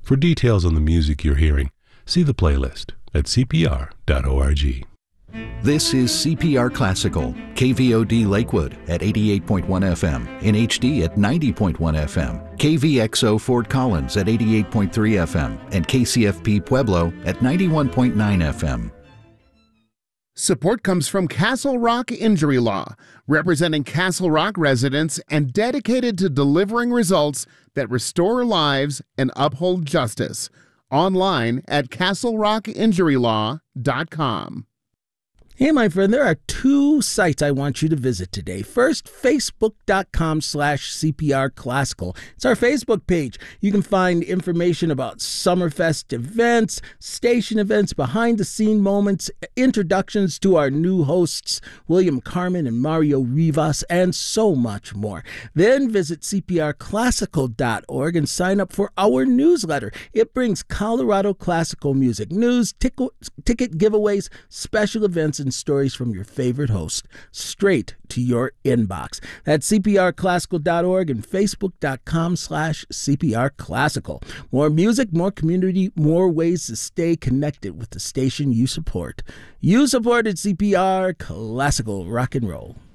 For details on the music you're hearing, see the playlist at cpr.org. This is CPR Classical, KVOD Lakewood at 88.1 FM, in HD at 90.1 FM, KVXO Fort Collins at 88.3 FM, and KCFP Pueblo at 91.9 FM. Support comes from Castle Rock Injury Law, representing Castle Rock residents and dedicated to delivering results that restore lives and uphold justice. Online at castlerockinjurylaw.com. Hey, my friend, there are two sites I want you to visit today. First, facebook.com/CPR Classical. It's our Facebook page. You can find information about Summerfest events, station events, behind-the-scene moments, introductions to our new hosts, William Carmen and Mario Rivas, and so much more. Then visit cprclassical.org and sign up for our newsletter. It brings Colorado classical music news, ticket giveaways, special events, and stories from your favorite host straight to your inbox. That's cprclassical.org and facebook.com/cprclassical. More music, more community, more ways to stay connected with the station you support. You supported CPR Classical Rock and Roll.